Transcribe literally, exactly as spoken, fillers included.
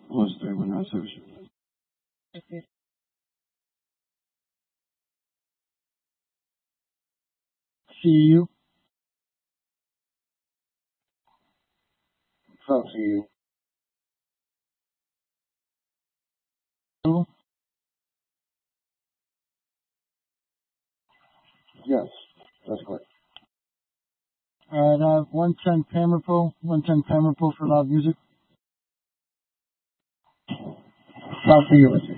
Plus three one nine seven. C U. Fuck C U. Yes, that's correct. Alright, I have one ten Pamperpo, one ten Pamperpo for loud music. South C U.